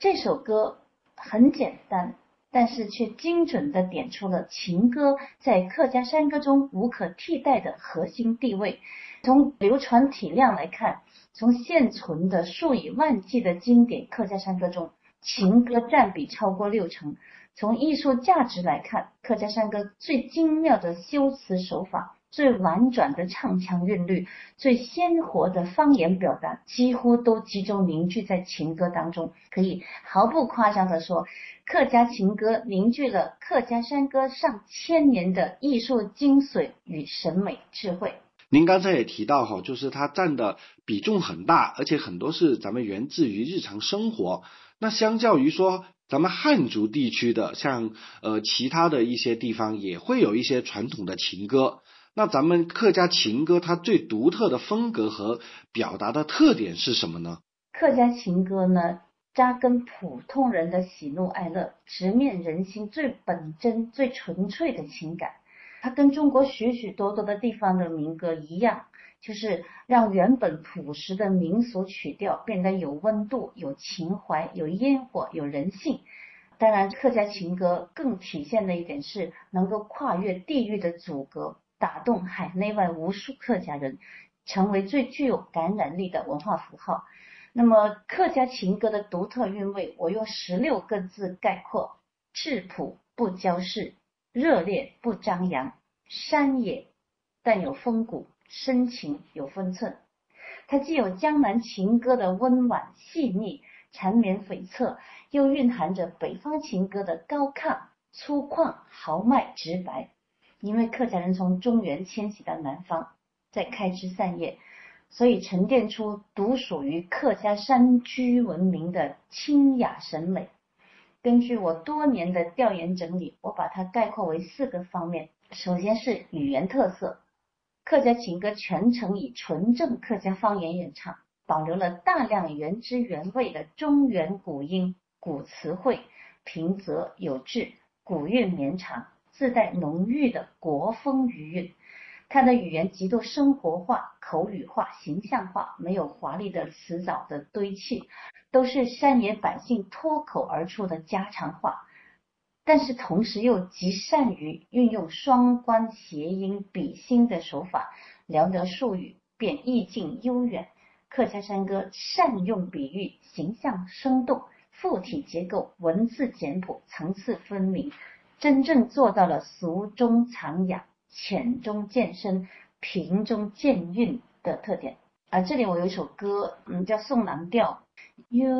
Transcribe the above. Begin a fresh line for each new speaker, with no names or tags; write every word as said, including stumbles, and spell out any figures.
这首歌很简单，但是却精准地点出了情歌在客家山歌中无可替代的核心地位。从流传体量来看，从现存的数以万计的经典客家山歌中，情歌占比超过六成。从艺术价值来看，客家山歌最精妙的修辞手法，最婉转的唱腔韵律，最鲜活的方言表达，几乎都集中凝聚在情歌当中。可以毫不夸张地说，客家情歌凝聚了客家山歌上千年的艺术精髓与审美智慧。
您刚才也提到哈，就是它占的比重很大，而且很多是咱们源自于日常生活。那相较于说咱们汉族地区的，像呃其他的一些地方也会有一些传统的情歌，那咱们客家情歌它最独特的风格和表达的特点是什么呢？
客家情歌呢，扎根普通人的喜怒哀乐，直面人心最本真最纯粹的情感。它跟中国许许多多的地方的民歌一样，就是让原本朴实的民俗曲调变得有温度、有情怀、有烟火、有人性。当然，客家情歌更体现的一点是能够跨越地域的阻隔，打动海内外无数客家人，成为最具有感染力的文化符号。那么客家情歌的独特韵味，我用十六个字概括：质朴不骄饰，热烈不张扬，山野但有风骨，深情有分寸。它既有江南情歌的温婉细腻、缠绵悱恻，又蕴含着北方情歌的高亢、粗犷、豪迈、直白。因为客家人从中原迁徙到南方，再开枝散叶，所以沉淀出独属于客家山居文明的清雅审美。根据我多年的调研整理，我把它概括为四个方面。首先是语言特色，客家情歌全程以纯正客家方言演唱，保留了大量原汁原味的中原古音、古词汇，平仄有致，古韵绵长，自带浓郁的国风余韵。它的语言极度生活化、口语化、形象化，没有华丽的词藻的堆砌，都是山野百姓脱口而出的家常话。但是同时又极善于运用双关谐音比兴的手法，寥寥数语便意境悠远。客家山歌善用比喻，形象生动，附体结构文字简朴，层次分明，真正做到了俗中藏雅、浅中见深、平中见韵的特点。而这里我有一首歌，嗯，叫《送郎调》。